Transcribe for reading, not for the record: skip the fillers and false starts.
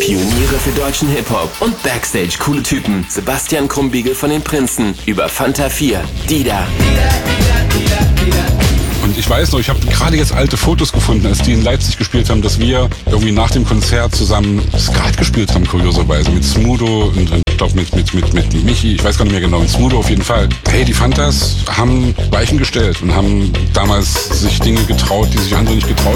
Pioniere für deutschen Hip-Hop und Backstage coole Typen. Sebastian Krumbiegel von den Prinzen über Fanta 4, Dida. Und ich weiß noch, ich habe gerade jetzt alte Fotos gefunden, als die in Leipzig gespielt haben, dass wir irgendwie nach dem Konzert zusammen Skat gespielt haben, kurioserweise, mit Smudo und ich glaube mit Michi, ich weiß gar nicht mehr genau, mit Smudo auf jeden Fall. Hey, die Fantas haben Weichen gestellt und haben damals sich Dinge getraut, die sich andere nicht getraut